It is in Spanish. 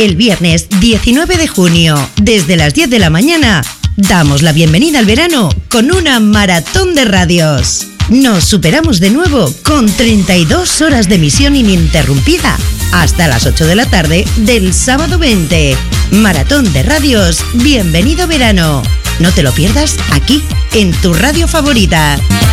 El viernes 19 de junio, desde las 10 de la mañana, damos la bienvenida al verano con una maratón de radios. Nos superamos de nuevo con 32 horas de emisión ininterrumpida hasta las 8 de la tarde del sábado 20. Maratón de radios, bienvenido verano. No te lo pierdas aquí, en tu radio favorita.